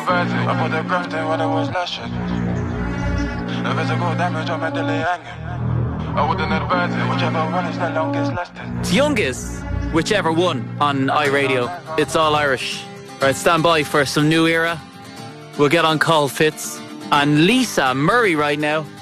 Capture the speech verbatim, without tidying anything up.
I put the graft in when I was lashing. The physical damage, I'm mentally hanging. I wouldn't advise it, whichever one is the longest lasting. It's youngest, whichever one on iRadio. It's all Irish. Right, stand by for some new era. We'll get on Call Fitz and Lisa Murray right now.